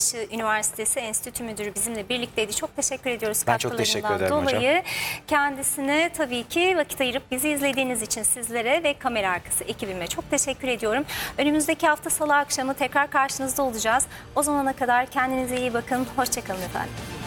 Üniversitesi Enstitü Müdürü bizimle birlikteydi. Çok teşekkür ediyoruz Ben çok teşekkür katkılarından ederim dolayı. hocam. Kendisine tabii ki vakit ayırıp bizi izlediğiniz için sizlere ve kamera arkası ekibime çok teşekkür ediyorum. Önümüzdeki hafta Salı akşamı tekrar karşınızda olacağız. O zamana kadar kendinize iyi bakın. Hoşça kalın efendim.